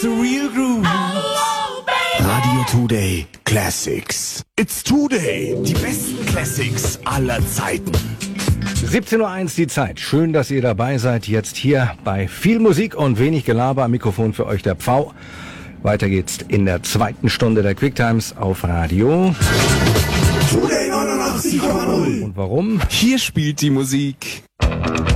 the real groove. Radio Today Classics. It's Today. Die besten Classics aller Zeiten. 17:01 Uhr die Zeit. Schön, dass ihr dabei seid. Jetzt hier bei viel Musik und wenig Gelaber. Am Mikrofon für euch der Pfau. Weiter geht's in der zweiten Stunde der Quicktime auf Radio Today 89,0. Und warum? Hier spielt die Musik